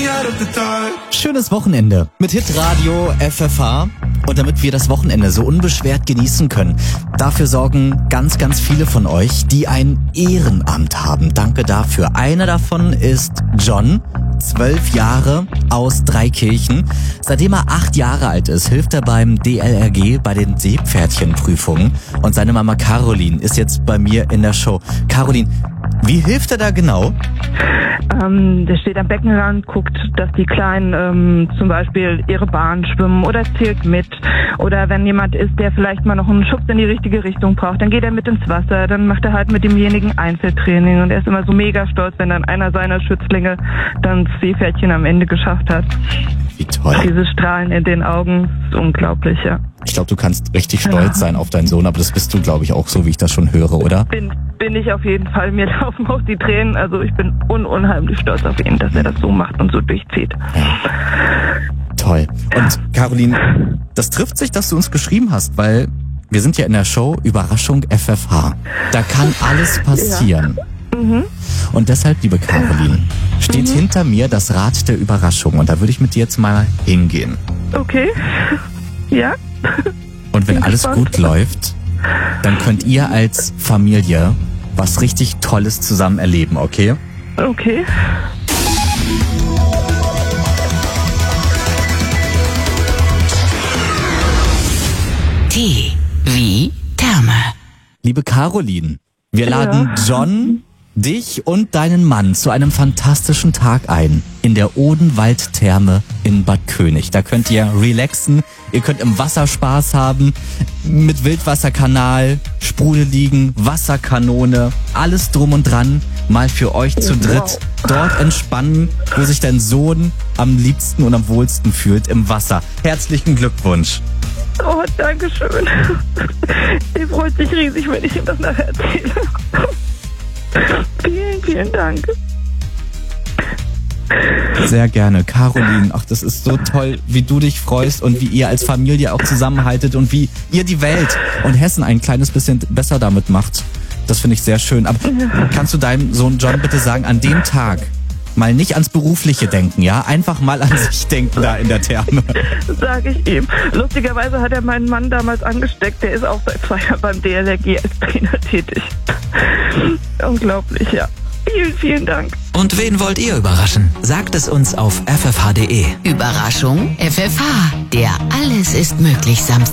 Schönes Wochenende mit Hitradio FFH. Und damit wir das Wochenende so unbeschwert genießen können, dafür sorgen ganz, ganz viele von euch, die ein Ehrenamt haben. Danke dafür. Einer davon ist John, 12 Jahre, aus Dreikirchen. Seitdem er 8 Jahre alt ist, hilft er beim DLRG bei den Seepferdchenprüfungen. Und seine Mama Caroline ist jetzt bei mir in der Show. Caroline, wie hilft er da genau? Der steht am Beckenrand, guckt, dass die Kleinen zum Beispiel ihre Bahn schwimmen oder zählt mit. Oder wenn jemand ist, der vielleicht mal noch einen Schubs in die richtige Richtung braucht, dann geht er mit ins Wasser, dann macht er halt mit demjenigen Einzeltraining. Und er ist immer so mega stolz, wenn dann einer seiner Schützlinge dann das Seepferdchen am Ende geschafft hat. Wie toll. Diese Strahlen in den Augen, ist unglaublich, ja. Ich glaube, du kannst richtig stolz sein auf deinen Sohn, aber das bist du, glaube ich, auch so, wie ich das schon höre, oder? Bin ich auf jeden Fall. Mir laufen auch die Tränen. Also ich bin unheimlich stolz auf ihn, dass er das so macht und so durchzieht. Ja. Toll. Und Caroline, das trifft sich, dass du uns geschrieben hast, weil wir sind ja in der Show Überraschung FFH. Da kann alles passieren. Ja. Mhm. Und deshalb, liebe Caroline, steht hinter mir das Rad der Überraschung. Und da würde ich mit dir jetzt mal hingehen. Okay. Ja. Und wenn alles gut läuft, dann könnt ihr als Familie was richtig Tolles zusammen erleben, okay? Okay. T wie Therme. Liebe Caroline, wir laden John, dich und deinen Mann zu einem fantastischen Tag ein in der Odenwald-Therme in Bad König. Da könnt ihr relaxen, ihr könnt im Wasser Spaß haben, mit Wildwasserkanal, Sprudel liegen, Wasserkanone, alles drum und dran, mal für euch zu dritt. Dort entspannen, wo sich dein Sohn am liebsten und am wohlsten fühlt, im Wasser. Herzlichen Glückwunsch. Oh, danke schön. Er freut sich riesig, wenn ich ihm das nachher erzähle. Vielen, vielen Dank. Sehr gerne. Caroline, ach, das ist so toll, wie du dich freust und wie ihr als Familie auch zusammenhaltet und wie ihr die Welt und Hessen ein kleines bisschen besser damit macht. Das finde ich sehr schön. Aber kannst du deinem Sohn John bitte sagen, an dem Tag mal nicht ans Berufliche denken, ja? Einfach mal an sich denken da in der Therme. Sag ich ihm. Lustigerweise hat er meinen Mann damals angesteckt. Der ist auch seit 2 Jahren beim DLRG als Trainer tätig. Unglaublich, ja. Vielen, vielen Dank. Und wen wollt ihr überraschen? Sagt es uns auf ffh.de. Überraschung FFH. Der Alles ist möglich Samstag.